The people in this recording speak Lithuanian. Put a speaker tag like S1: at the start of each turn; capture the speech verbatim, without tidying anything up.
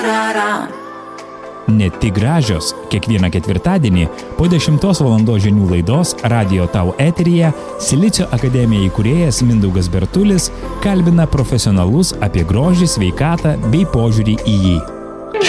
S1: Ne tik gražios, kiekvieną ketvirtadienį po dešimtos valandos žinių laidos Radio Tau eteryje Silicio akademija įkūrėjas Mindaugas Bertulis kalbina profesionalus apie grožį, sveikatą bei požiūrį į jį.